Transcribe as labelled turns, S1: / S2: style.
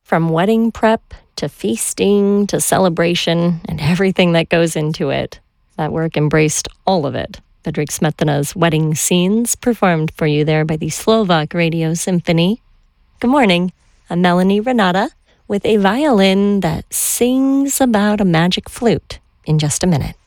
S1: From wedding prep to feasting to celebration and everything that goes into it. That work embraced all of it. Bedřich Smetana's Wedding Scenes, performed for you there by the Slovak Radio Symphony. Good morning. I'm Melanie Renata with a violin that sings about a magic flute in just a minute.